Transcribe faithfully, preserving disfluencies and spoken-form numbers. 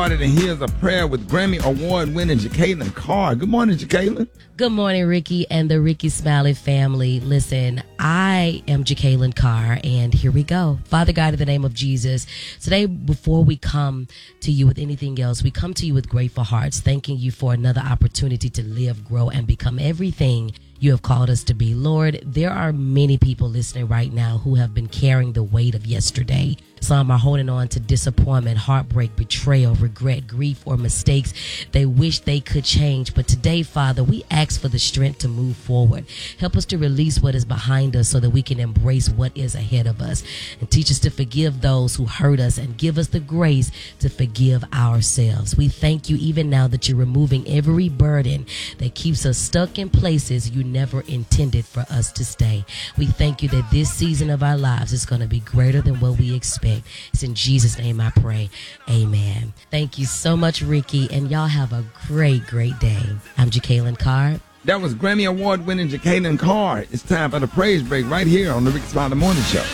And here's a prayer with Grammy Award winning Jacqueline Carr. Good morning, Jacqueline. Good morning, Ricky and the Ricky Smiley family. Listen, I am Jacqueline Carr, and here we go. Father God, in the name of Jesus, today, before we come to you with anything else, we come to you with grateful hearts, thanking you for another opportunity to live, grow, and become everything you have called us to be. Lord, there are many people listening right now who have been carrying the weight of yesterday. Some are holding on to disappointment, heartbreak, betrayal, regret, grief, or mistakes they wish they could change. But today, Father, we ask for the strength to move forward. Help us to release what is behind us so that we can embrace what is ahead of us. And teach us to forgive those who hurt us and give us the grace to forgive ourselves. We thank you even now that you're removing every burden that keeps us stuck in places you never intended for us to stay. We thank you that this season of our lives is going to be greater than what we expect. It's in Jesus' name I pray. Amen. Thank you so much, Ricky, and y'all have a great, great day. I'm Jacqueline Carr. That was Grammy Award winning Jacqueline Carr. It's time for the praise break right here on the Ricky Smiley Morning Show.